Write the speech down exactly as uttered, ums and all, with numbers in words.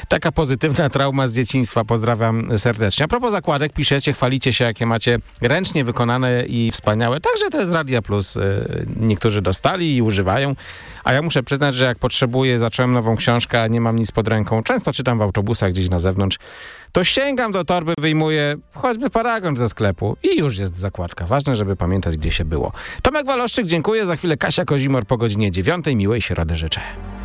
Taka pozytywna trauma z dzieciństwa. Pozdrawiam serdecznie. A propos zakładek, piszecie, chwalicie się, jakie macie ręcznie wykonane i wspaniałe. Także te z Radia Plus y, niektórzy dostali i używają. A ja muszę przyznać, że jak potrzebuję, zacząłem nową książkę, a nie mam nic pod ręką, często czytam w autobusach gdzieś na zewnątrz, to sięgam do torby, wyjmuję choćby paragon ze sklepu i już jest zakładka. Ważne, żeby pamiętać, gdzie się było. Tomek Waloszczyk, dziękuję. Za chwilę Kasia Kozimor po godzinie dziewiątej. Miłej środy życzę.